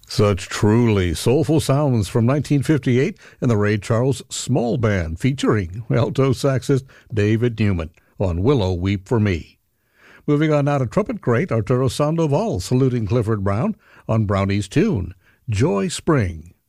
Such truly soulful sounds from 1958 in the Ray Charles Small Band featuring alto saxist David Newman on Willow Weep for Me. Moving on now to trumpet great Arturo Sandoval saluting Clifford Brown on Brownie's tune, Joy Spring.